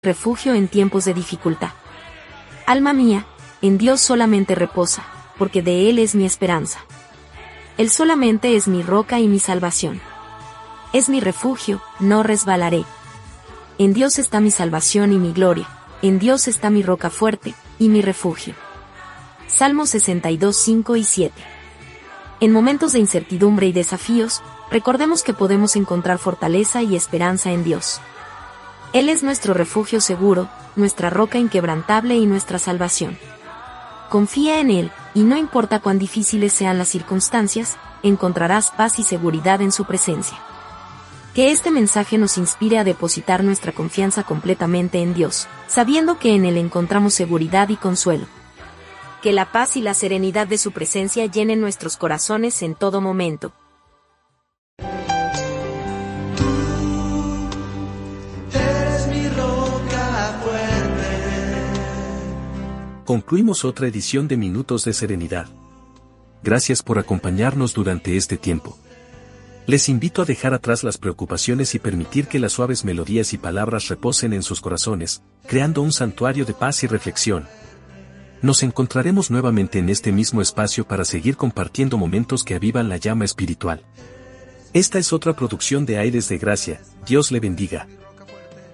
refugio en tiempos de dificultad. Alma mía, en Dios solamente reposa, porque de Él es mi esperanza. Él solamente es mi roca y mi salvación. Es mi refugio, no resbalaré. En Dios está mi salvación y mi gloria, en Dios está mi roca fuerte, y mi refugio. Salmos 62, 5 y 7. En momentos de incertidumbre y desafíos, recordemos que podemos encontrar fortaleza y esperanza en Dios. Él es nuestro refugio seguro, nuestra roca inquebrantable y nuestra salvación. Confía en Él, y no importa cuán difíciles sean las circunstancias, encontrarás paz y seguridad en su presencia. Que este mensaje nos inspire a depositar nuestra confianza completamente en Dios, sabiendo que en Él encontramos seguridad y consuelo. Que la paz y la serenidad de su presencia llenen nuestros corazones en todo momento. Concluimos otra edición de Minutos de Serenidad. Gracias por acompañarnos durante este tiempo. Les invito a dejar atrás las preocupaciones y permitir que las suaves melodías y palabras reposen en sus corazones, creando un santuario de paz y reflexión. Nos encontraremos nuevamente en este mismo espacio para seguir compartiendo momentos que avivan la llama espiritual. Esta es otra producción de Aires de Gracia. Dios le bendiga.